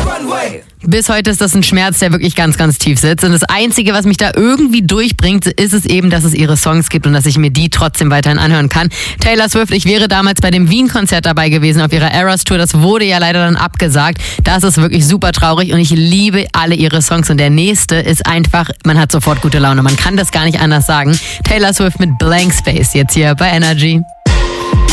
Bis heute ist das ein Schmerz, der wirklich ganz, ganz tief sitzt. Und das Einzige, was mich da irgendwie durchbringt, ist es eben, dass es ihre Songs gibt und dass ich mir die trotzdem weiterhin anhören kann. Taylor Swift, ich wäre damals bei dem Wien-Konzert dabei gewesen auf ihrer Eras Tour. Das wurde ja leider dann abgesagt. Das ist wirklich super traurig und ich liebe alle ihre Songs. Und der nächste ist einfach, man hat sofort gute Laune. Man kann das gar nicht anders sagen. Taylor Swift mit Blank Space jetzt hier bei Energy.